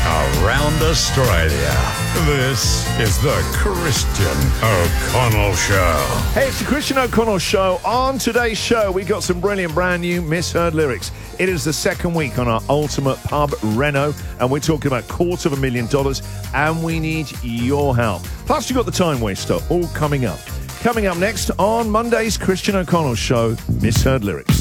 around Australia. This is the Christian O'Connell Show. Hey, it's the Christian O'Connell Show. On today's show, we got some brilliant brand new misheard lyrics. It is the second week on our Ultimate Pub Reno, and we're talking about $250,000, and we need your help. Plus, you've got the Time Waster all coming up. Coming up next on Monday's Christian O'Connell Show, misheard lyrics.